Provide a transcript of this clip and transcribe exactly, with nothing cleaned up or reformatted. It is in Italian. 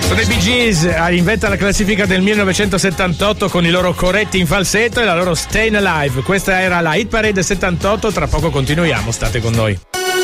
Sono i Bee Gees a inventa la classifica del millenovecentosettantotto con i loro corretti in falsetto e la loro Stayin' Alive. Questa era la Hit Parade settantotto, tra poco continuiamo, state con noi.